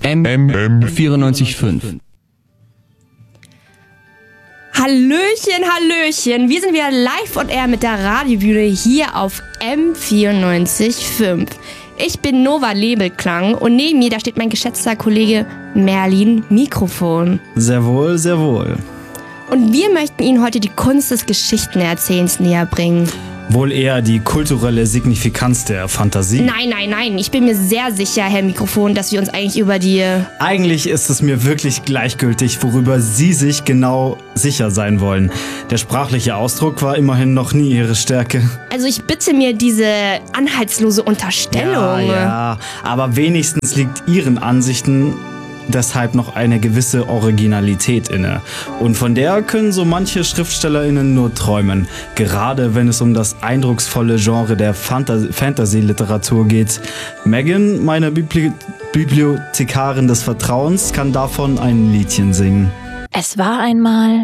94.5. Hallöchen, wir sind wieder live on air mit der Radiobühne hier auf M94.5. Ich bin Nova Lebelklang und neben mir, da steht mein geschätzter Kollege Merlin Mikrofon. Sehr wohl, sehr wohl. Und wir möchten Ihnen heute die Kunst des Geschichtenerzählens näher bringen. Wohl eher die kulturelle Signifikanz der Fantasie? Nein. Ich bin mir sehr sicher, Herr Mikrofon, dass wir uns eigentlich über die... Eigentlich ist es mir wirklich gleichgültig, worüber Sie sich genau sicher sein wollen. Der sprachliche Ausdruck war immerhin noch nie Ihre Stärke. Also ich bitte mir diese anhaltslose Unterstellung. Ja, aber wenigstens liegt Ihren Ansichten deshalb noch eine gewisse Originalität inne. Und von der können so manche SchriftstellerInnen nur träumen. Gerade wenn es um das eindrucksvolle Genre der Fantasy-Literatur geht. Megan, meine Bibliothekarin des Vertrauens, kann davon ein Liedchen singen. Es war einmal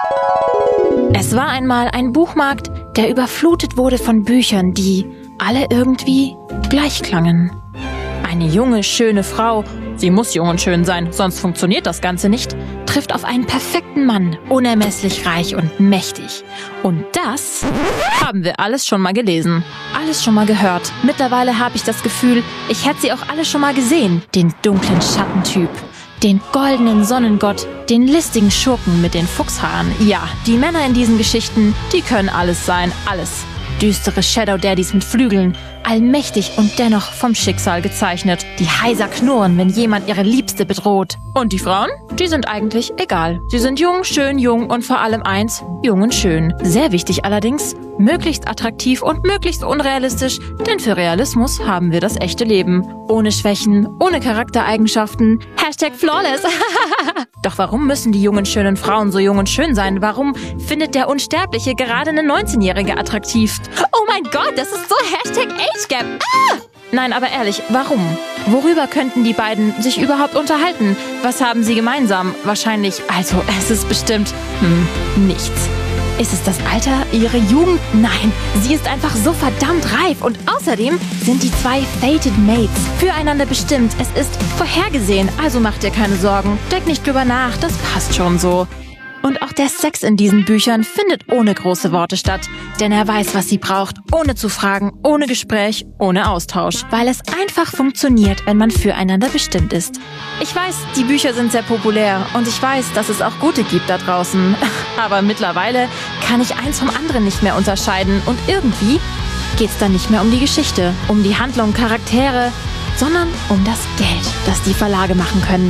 ein Buchmarkt, der überflutet wurde von Büchern, die alle irgendwie gleich klangen. Eine junge, schöne Frau, sie muss jung und schön sein, sonst funktioniert das Ganze nicht, trifft auf einen perfekten Mann, unermesslich reich und mächtig. Und das haben wir alles schon mal gelesen, alles schon mal gehört. Mittlerweile habe ich das Gefühl, ich hätte sie auch alle schon mal gesehen. Den dunklen Schattentyp, den goldenen Sonnengott, den listigen Schurken mit den Fuchshaaren. Ja, die Männer in diesen Geschichten, die können alles sein, alles. Düstere Shadow Daddies mit Flügeln, allmächtig und dennoch vom Schicksal gezeichnet, die heiser knurren, wenn jemand ihre Liebste bedroht. Und die Frauen? Die sind eigentlich egal. Sie sind jung, schön jung und vor allem eins, jung und schön. Sehr wichtig allerdings, möglichst attraktiv und möglichst unrealistisch, denn für Realismus haben wir das echte Leben. Ohne Schwächen, ohne Charaktereigenschaften. #flawless. Doch warum müssen die jungen, schönen Frauen so jung und schön sein? Warum findet der Unsterbliche gerade eine 19-Jährige attraktiv? Oh mein Gott, das ist so #AgeGap. Ah! Nein, aber ehrlich, warum? Worüber könnten die beiden sich überhaupt unterhalten? Was haben sie gemeinsam? Wahrscheinlich, also es ist bestimmt, nichts. Ist es das Alter, ihre Jugend? Nein, sie ist einfach so verdammt reif. Und außerdem sind die zwei Fated Mates füreinander bestimmt. Es ist vorhergesehen, also mach dir keine Sorgen. Denk nicht drüber nach, das passt schon so. Und auch der Sex in diesen Büchern findet ohne große Worte statt. Denn er weiß, was sie braucht, ohne zu fragen, ohne Gespräch, ohne Austausch. Weil es einfach funktioniert, wenn man füreinander bestimmt ist. Ich weiß, die Bücher sind sehr populär und ich weiß, dass es auch gute gibt da draußen. Aber mittlerweile kann ich eins vom anderen nicht mehr unterscheiden. Und irgendwie geht's dann nicht mehr um die Geschichte, um die Handlung, Charaktere, sondern um das Geld, das die Verlage machen können.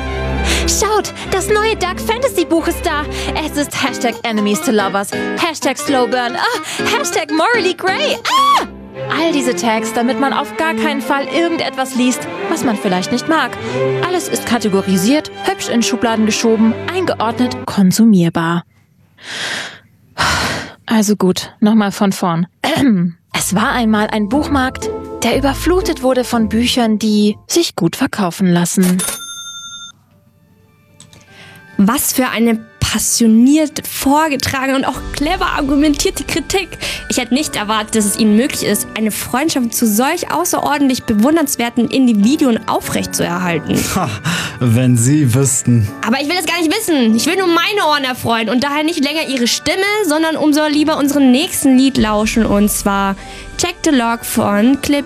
Schaut, das neue Dark Fantasy Buch ist da. Es ist #Enemies to Lovers, #Slowburn, #Morally Grey. All diese Tags, damit man auf gar keinen Fall irgendetwas liest, was man vielleicht nicht mag. Alles ist kategorisiert, hübsch in Schubladen geschoben, eingeordnet, konsumierbar. Also gut, nochmal von vorn. Es war einmal ein Buchmarkt, der überflutet wurde von Büchern, die sich gut verkaufen lassen. Was für eine passioniert vorgetragene und auch clever argumentierte Kritik. Ich hätte nicht erwartet, dass es Ihnen möglich ist, eine Freundschaft zu solch außerordentlich bewundernswerten Individuen aufrechtzuerhalten. Wenn Sie wüssten. Aber ich will das gar nicht wissen. Ich will nur meine Ohren erfreuen und daher nicht länger Ihre Stimme, sondern umso lieber unserem nächsten Lied lauschen, und zwar Check the Log von Clip